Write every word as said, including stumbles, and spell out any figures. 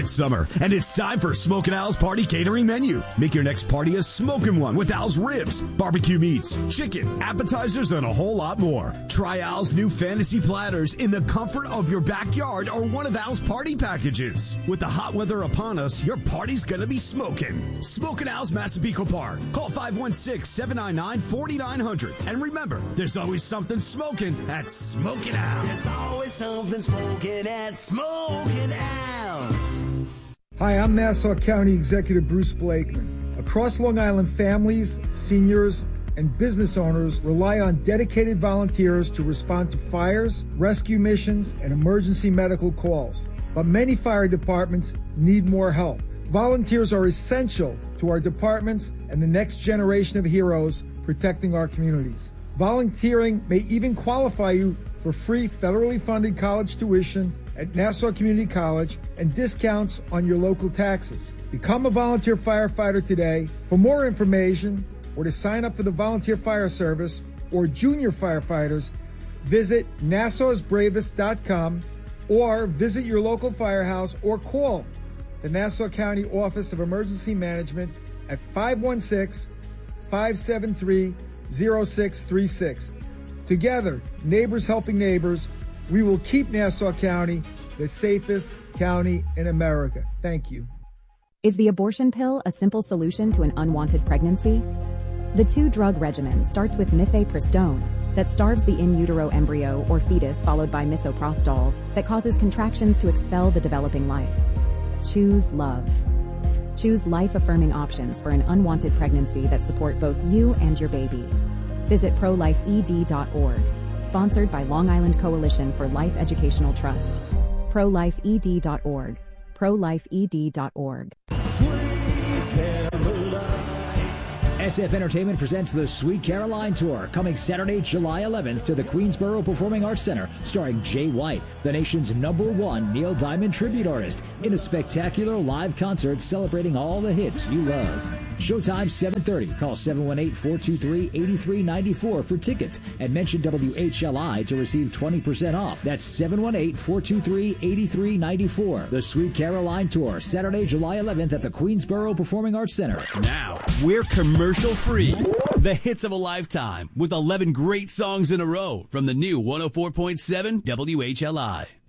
It's summer, and it's time for Smokin' Al's Party Catering Menu. Make your next party a smokin' one with Al's ribs, barbecue meats, chicken, appetizers, and a whole lot more. Try Al's new fantasy platters in the comfort of your backyard or one of Al's party packages. With the hot weather upon us, your party's gonna be smokin'. Smokin' Al's Massapequa Park. Call five one six, seven nine nine, four nine zero zero. And remember, there's always something smokin' at Smokin' Al's. There's always something smokin' at Smokin' Al's. Hi, I'm Nassau County Executive Bruce Blakeman. Across Long Island, families, seniors, and business owners rely on dedicated volunteers to respond to fires, rescue missions, and emergency medical calls. But many fire departments need more help. Volunteers are essential to our departments and the next generation of heroes protecting our communities. Volunteering may even qualify you for free federally funded college tuition at Nassau Community College and discounts on your local taxes. Become a volunteer firefighter today. For more information or to sign up for the Volunteer Fire Service or Junior Firefighters, visit nassaus bravest dot com or visit your local firehouse or call the Nassau County Office of Emergency Management at five one six, five seven three, zero six three six. Together, neighbors helping neighbors, we will keep Nassau County the safest county in America. Thank you. Is the abortion pill a simple solution to an unwanted pregnancy? The two-drug regimen starts with mifepristone that starves the in utero embryo or fetus, followed by misoprostol that causes contractions to expel the developing life. Choose love. Choose life-affirming options for an unwanted pregnancy that support both you and your baby. Visit pro life e d dot org. Sponsored by Long Island Coalition for Life Educational Trust. pro life e d dot org. pro life e d dot org. S F Entertainment presents the Sweet Caroline Tour, coming Saturday, July eleventh to the Queensboro Performing Arts Center, starring Jay White, the nation's number one Neil Diamond tribute artist, in a spectacular live concert celebrating all the hits you love. Showtime seven thirty. Call seven one eight, four two three, eight three nine four for tickets and mention W H L I to receive twenty percent off. That's seven one eight, four two three, eight three nine four. The Sweet Caroline Tour, Saturday, July eleventh at the Queensboro Performing Arts Center. Now, we're commercial free. The hits of a lifetime with eleven great songs in a row from the new one oh four point seven W H L I.